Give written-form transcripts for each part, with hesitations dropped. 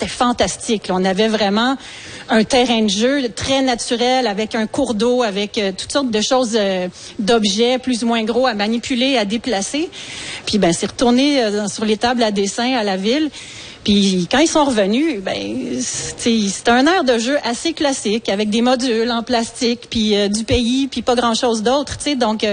c'était fantastique. Là, on avait vraiment un terrain de jeu très naturel avec un cours d'eau, avec toutes sortes de choses, d'objets plus ou moins gros à manipuler, à déplacer. Puis c'est retourné sur les tables à dessin à la ville. Puis quand ils sont revenus, c'était un aire de jeu assez classique avec des modules en plastique, puis du pays, puis pas grand-chose d'autre, tu sais. Donc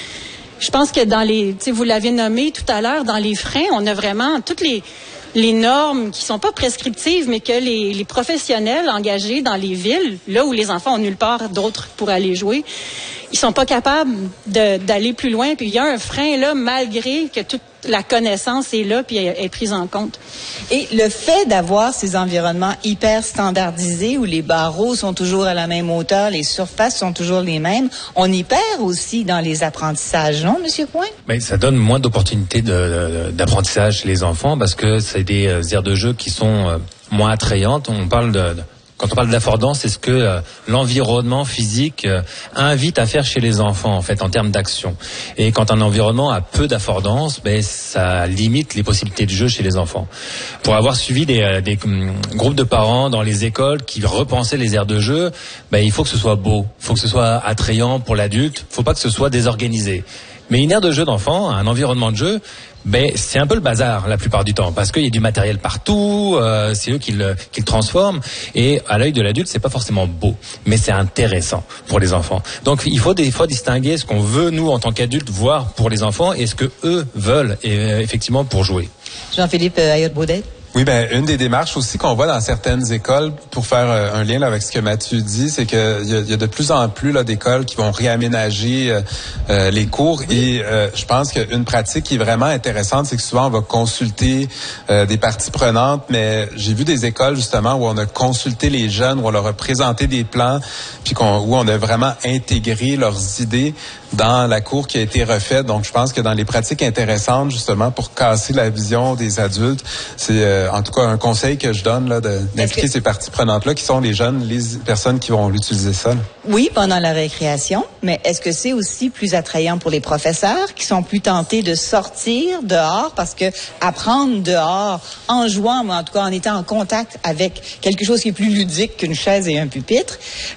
je pense que dans les, tu sais, vous l'avez nommé tout à l'heure, dans les freins, on a vraiment toutes les normes qui sont pas prescriptives, mais que les professionnels engagés dans les villes, là où les enfants ont nulle part d'autre pour aller jouer, ils sont pas capables d'aller plus loin. Puis il y a un frein là, malgré que toute la connaissance est là puis est prise en compte. Et le fait d'avoir ces environnements hyper standardisés où les barreaux sont toujours à la même hauteur, les surfaces sont toujours les mêmes, on y perd aussi dans les apprentissages, non, Monsieur Coin? Mais ça donne moins d'opportunités d'apprentissage chez les enfants parce que c'est des aires de jeu qui sont moins attrayantes. Quand on parle d'affordance, c'est ce que l'environnement physique invite à faire chez les enfants, en fait, en termes d'action. Et quand un environnement a peu d'affordance, ça limite les possibilités de jeu chez les enfants. Pour avoir suivi des groupes de parents dans les écoles qui repensaient les aires de jeu, il faut que ce soit beau, il faut que ce soit attrayant pour l'adulte, il faut pas que ce soit désorganisé. Mais une aire de jeu d'enfant, un environnement de jeu, c'est un peu le bazar la plupart du temps parce qu'il y a du matériel partout, c'est eux qui le transforment et à l'œil de l'adulte c'est pas forcément beau, mais c'est intéressant pour les enfants. Donc il faut des fois distinguer ce qu'on veut nous en tant qu'adultes voir pour les enfants et ce que eux veulent effectivement pour jouer. Jean-Philippe Ayotte-Baudet. Oui, une des démarches aussi qu'on voit dans certaines écoles, pour faire un lien là, avec ce que Mathieu dit, c'est que il y a de plus en plus là d'écoles qui vont réaménager les cours et je pense qu'une pratique qui est vraiment intéressante, c'est que souvent on va consulter des parties prenantes, mais j'ai vu des écoles justement où on a consulté les jeunes, où on leur a présenté des plans, puis où on a vraiment intégré leurs idées dans la cour qui a été refaite. Donc je pense que dans les pratiques intéressantes justement pour casser la vision des adultes, c'est en tout cas un conseil que je donne là d'impliquer ces parties prenantes là qui sont les jeunes, les personnes qui vont l'utiliser ça. Là. Oui, pendant la récréation, mais est-ce que c'est aussi plus attrayant pour les professeurs qui sont plus tentés de sortir dehors parce que apprendre dehors en jouant, mais en tout cas en étant en contact avec quelque chose qui est plus ludique qu'une chaise et un pupitre,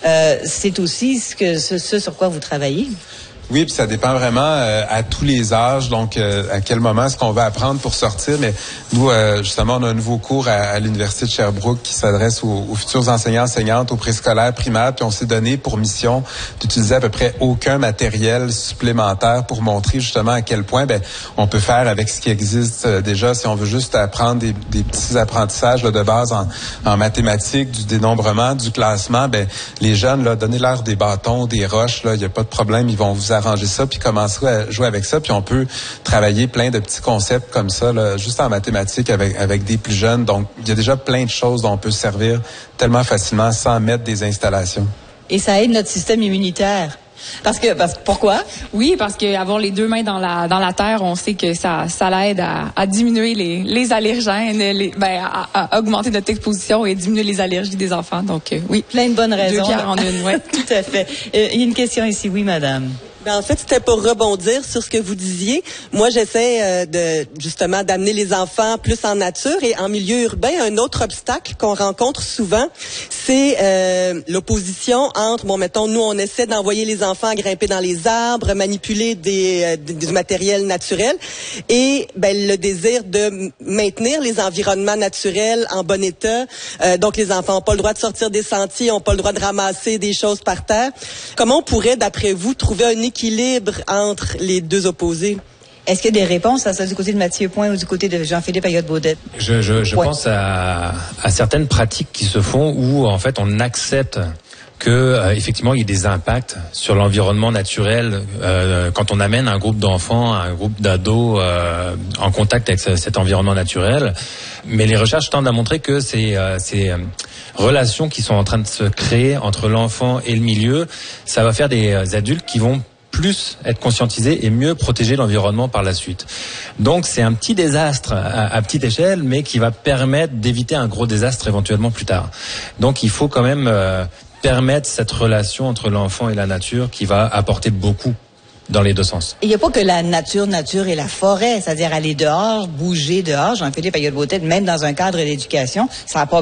c'est aussi ce sur quoi vous travaillez? Oui, puis ça dépend vraiment à tous les âges, donc à quel moment est-ce qu'on va apprendre pour sortir. Mais nous, justement, on a un nouveau cours à l'Université de Sherbrooke qui s'adresse aux futurs enseignants-enseignantes, aux préscolaires primaires, puis on s'est donné pour mission d'utiliser à peu près aucun matériel supplémentaire pour montrer justement à quel point on peut faire avec ce qui existe déjà. Si on veut juste apprendre des petits apprentissages là, de base en mathématiques, du dénombrement, du classement, les jeunes, là, donnez-leur des bâtons, des roches, là, il n'y a pas de problème, ils vont vous arranger ça, puis commencer à jouer avec ça, puis on peut travailler plein de petits concepts comme ça, là, juste en mathématiques avec des plus jeunes. Donc, il y a déjà plein de choses dont on peut se servir tellement facilement sans mettre des installations. Et ça aide notre système immunitaire. Parce que pourquoi? Oui, parce que avoir les deux mains dans la terre, on sait que ça l'aide à diminuer les allergènes, à augmenter notre exposition et diminuer les allergies des enfants. Donc oui, plein de bonnes raisons. Deux pierres en une, ouais. Tout à fait. Il y a une question ici, oui, madame. En fait, c'était pour rebondir sur ce que vous disiez. Moi, j'essaie justement d'amener les enfants plus en nature et en milieu urbain. Un autre obstacle qu'on rencontre souvent, c'est l'opposition entre, mettons, nous, on essaie d'envoyer les enfants grimper dans les arbres, manipuler du matériel naturel et le désir de maintenir les environnements naturels en bon état. Donc, les enfants n'ont pas le droit de sortir des sentiers, n'ont pas le droit de ramasser des choses par terre. Comment on pourrait, d'après vous, trouver un équilibre entre les deux opposés? Est-ce qu'il y a des réponses à ça du côté de Mathieu Point ou du côté de Jean-Philippe Ayotte-Baudet? Je pense à certaines pratiques qui se font où en fait on accepte que effectivement il y ait des impacts sur l'environnement naturel quand on amène un groupe d'enfants, un groupe d'ados en contact avec cet environnement naturel. Mais les recherches tendent à montrer que ces relations qui sont en train de se créer entre l'enfant et le milieu, ça va faire des adultes qui vont plus être conscientisés et mieux protéger l'environnement par la suite. Donc c'est un petit désastre à petite échelle, mais qui va permettre d'éviter un gros désastre éventuellement plus tard. Donc il faut quand même permettre cette relation entre l'enfant et la nature qui va apporter beaucoup dans les deux sens. Il n'y a pas que la nature et la forêt, c'est-à-dire aller dehors, bouger dehors. Jean-Philippe Ayotte-Baudet, même dans un cadre d'éducation, ça n'a pas